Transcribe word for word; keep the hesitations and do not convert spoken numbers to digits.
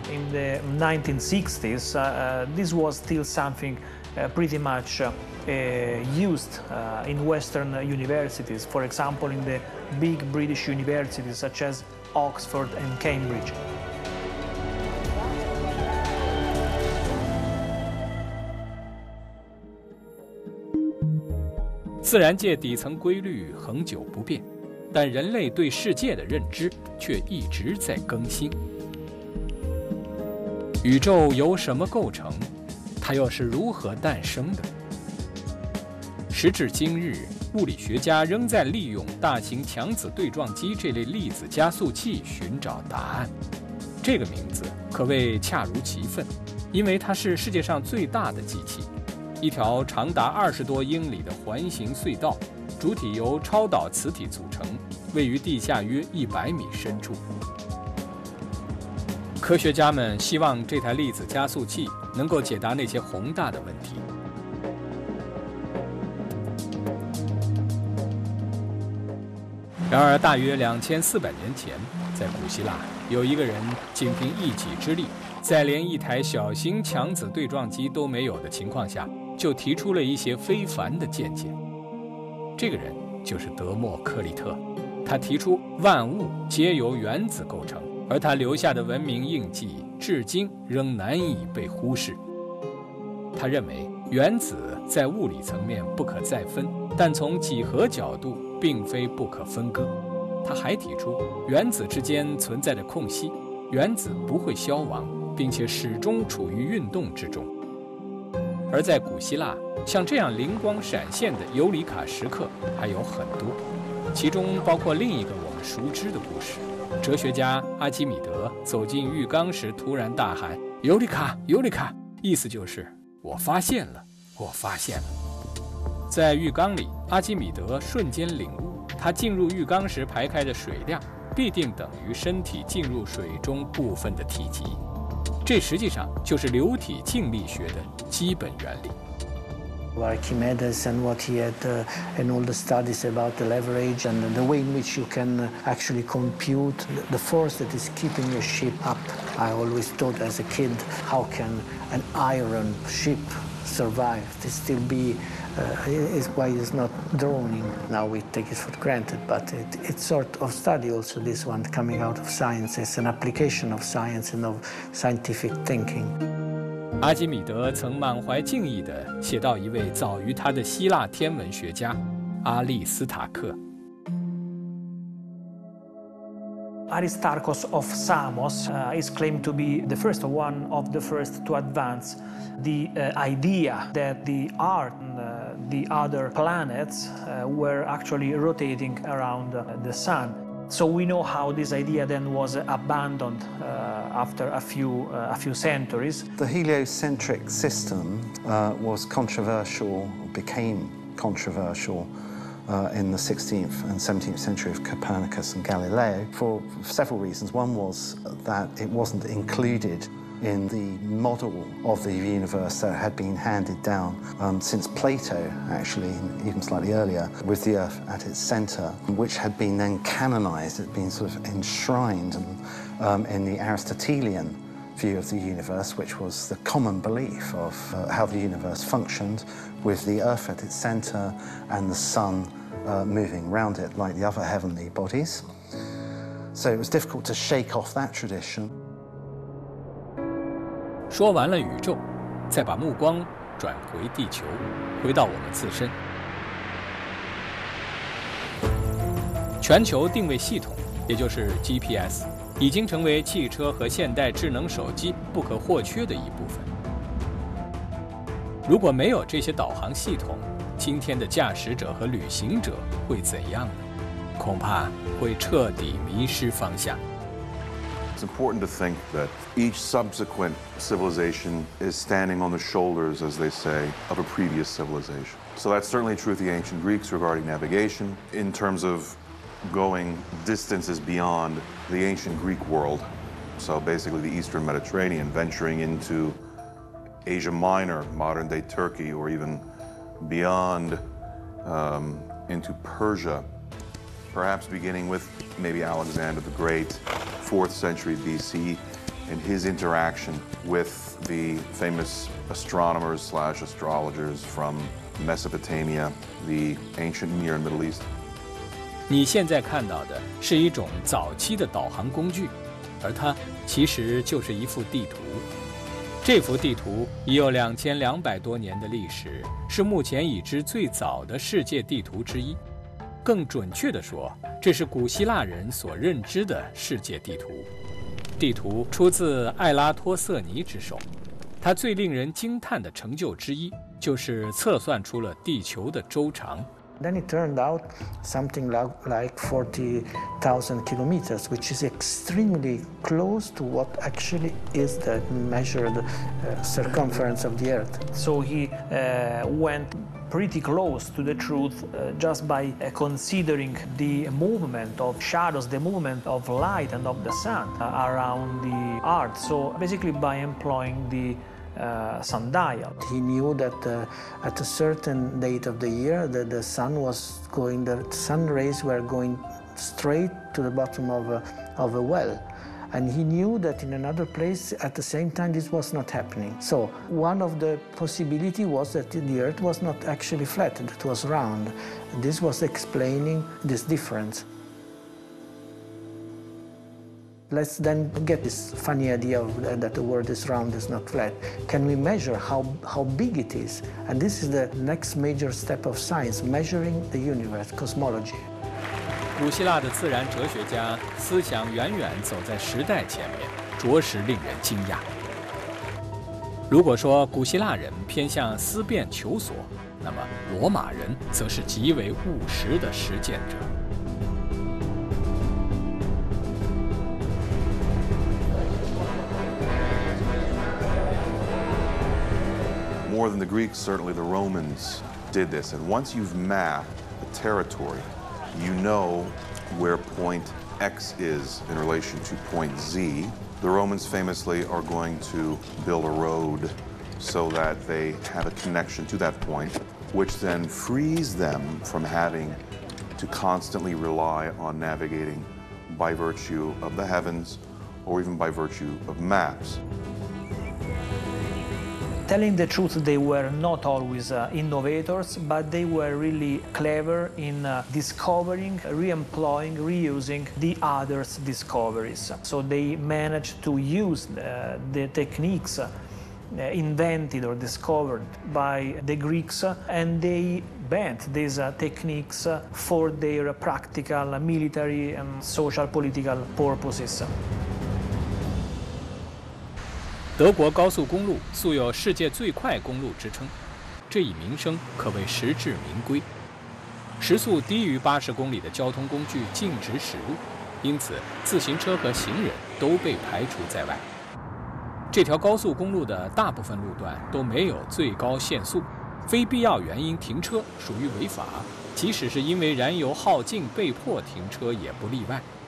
in the nineteen sixties, uh, this was still something uh, pretty much uh, uh, used uh, in Western universities, for example, in the big British universities such as Oxford and Cambridge. 自然界底层规律恒久不变，但人类对世界的认知却一直在更新。宇宙由什么构成？它又是如何诞生的？时至今日，物理学家仍在利用大型强子对撞机这类粒子加速器寻找答案。这个名字可谓恰如其分，因为它是世界上最大的机器。 一条长达二十多英里的环形隧道，主体由超导磁体组成，位于地下约一百米深处。科学家们希望这台粒子加速器能够解答那些宏大的问题。然而，大约两千四百年前，在古希腊，有一个人仅凭一己之力，在连一台小型强子对撞机都没有的情况下， 就提出了一些非凡的见解。这个人就是德谟克利特，他提出万物皆由原子构成，而他留下的文明印记至今仍难以被忽视。他认为原子在物理层面不可再分，但从几何角度并非不可分割。他还提出原子之间存在着空隙，原子不会消亡，并且始终处于运动之中。 而在古希腊，像这样灵光闪现的尤里卡时刻还有很多，其中包括另一个我们熟知的故事：哲学家阿基米德走进浴缸时，突然大喊“尤里卡，尤里卡”，意思就是我发现了，我发现了。在浴缸里，阿基米德瞬间领悟，他进入浴缸时排开的水量必定等于身体进入水中部分的体积。 这实际上就是流体静力学的基本原理。 Archimedes and what he had, uh, and all the studies about the leverage and the way in which you can uh, actually compute the force that is keeping a ship up. I always thought as a kid, how can an iron ship survive? To still be, uh, is why it's not drowning. Now we take it for granted, but it, it's sort of study also. This one coming out of science, it's an application of science and of scientific thinking. 阿基米德曾满怀敬意地写到一位早于他的希腊天文学家阿利斯塔克。 Aristarchus of Samos uh, is claimed to be the first one of the first to advance the uh, idea that the Earth and uh, the other planets uh, were actually rotating around uh, the Sun. So we know how this idea then was abandoned uh, after a few, uh, a few centuries. The heliocentric system uh, was controversial, became controversial uh, in the sixteenth and seventeenth century of Copernicus and Galileo for several reasons. One was that it wasn't included in the model of the universe that had been handed down um, since Plato, actually, even slightly earlier, with the Earth at its center, which had been then canonized, it had been sort of enshrined and, um, in the Aristotelian view of the universe, which was the common belief of uh, how the universe functioned, with the Earth at its center and the sun uh, moving around it like the other heavenly bodies. So it was difficult to shake off that tradition. 说完了宇宙，再把目光转回地球，回到我们自身。全球定位系统，也就是 G P S， 已经成为汽车和现代智能手机不可或缺的一部分。如果没有这些导航系统，今天的驾驶者和旅行者会怎样呢？恐怕会彻底迷失方向。 It's important to think that each subsequent civilization is standing on the shoulders, as they say, of a previous civilization. So that's certainly true of the ancient Greeks regarding navigation, in terms of going distances beyond the ancient Greek world. So basically the Eastern Mediterranean, venturing into Asia Minor, modern-day Turkey, or even beyond um, into Persia, perhaps beginning with maybe Alexander the Great, fourth century B C, and his interaction with the famous astronomers slash astrologers from Mesopotamia, the ancient Near and Middle East. 你现在看到的是一种早期的导航工具，而它其实就是一幅地图。这幅地图已有两千两百多年的历史，是目前已知最早的世界地图之一。更准确地说，这是古希腊人所认知的世界地图。地图出自艾拉托瑟尼之手，他最令人惊叹的成就之一就是测算出了地球的周长。 Then it turned out something like, like forty thousand kilometers, which is extremely close to what actually is the measured uh, circumference of the Earth. So he uh, went pretty close to the truth uh, just by uh, considering the movement of shadows, the movement of light and of the sun uh, around the Earth. So basically by employing the Uh, sundial. He knew that uh, at a certain date of the year that the sun was going, the sun rays were going straight to the bottom of a, of a well. And he knew that in another place at the same time this was not happening. So one of the possibility was that the Earth was not actually flat, it was round. This was explaining this difference. Let's then get this funny idea of, uh, that the world is round, is not flat. Can we measure how, how big it is? And this is the next major step of science, measuring the universe, cosmology. 古希腊的自然哲学家思想远远走在时代前面，着实令人惊讶。如果说古希腊人偏向思辨求索，那么罗马人则是极为务实的实践者。 More than the Greeks, certainly the Romans did this. And once you've mapped a territory, you know where point X is in relation to point Z. The Romans famously are going to build a road so that they have a connection to that point, which then frees them from having to constantly rely on navigating by virtue of the heavens or even by virtue of maps. Telling the truth, they were not always uh, innovators, but they were really clever in uh, discovering, re-employing, reusing the others' discoveries. So they managed to use uh, the techniques uh, invented or discovered by the Greeks, uh, and they bent these uh, techniques uh, for their practical, uh, military and social political purposes. 德国高速公路素有世界最快公路之称，这一名声可谓实至名归。时速低于八十公里的交通工具禁止驶入，因此自行车和行人都被排除在外。这条高速公路的大部分路段都没有最高限速，非必要原因停车属于违法，即使是因为燃油耗尽被迫停车也不例外。